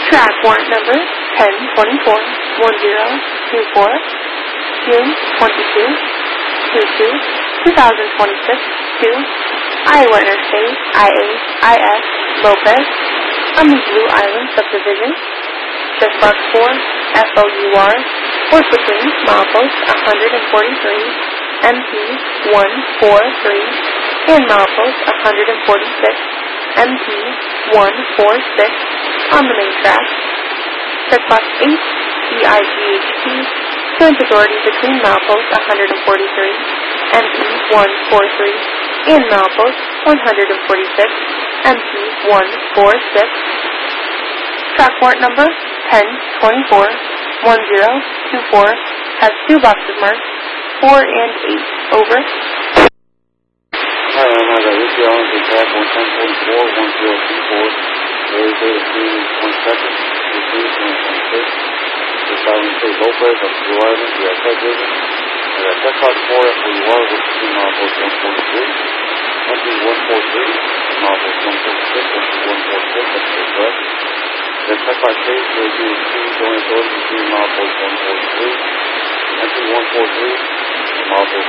Track warrant number 1024-1024, June 22, 2026 to Iowa Interstate IAIS Lopez on the Blue Island Subdivision. Check box 4, FOUR, work between milepost 143, MP 143, and milepost 146, MP 146 on the main track. Check box 8, EIGHT, joint authority between milepost 143, MP 143, and milepost 146, MP 146. Track warrant number 1024-1024 has 2 boxes marked 4 and 8. Over. Hi, I'm Richie Owens in track 1044-1024. Today's date of June 22nd, 2026. This Island State Lopez of Blue Island, we have subdivision. We have check box 4 FOUR, which is in milepost 143, MP 143, milepost 146, MP 146, that's correct. Then check box 8, AGHT, joint authority between milepost 143, MP 143, milepost